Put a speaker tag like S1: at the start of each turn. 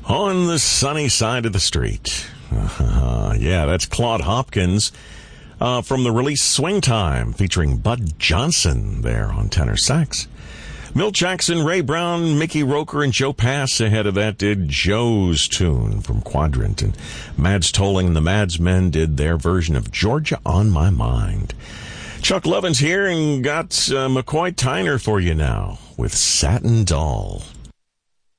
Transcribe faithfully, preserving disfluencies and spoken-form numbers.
S1: On the sunny side of the street. Uh, yeah, that's Claude Hopkins uh, from the release Swing Time, featuring Bud Johnson there on tenor sax. Milt Jackson, Ray Brown, Mickey Roker, and Joe Pass ahead of that did Joe's Tune from Quadrant. And Mads Tolling and the Madsmen did their version of Georgia on My Mind. Chuck Lovins here and got uh, McCoy Tyner for you now with Satin Doll.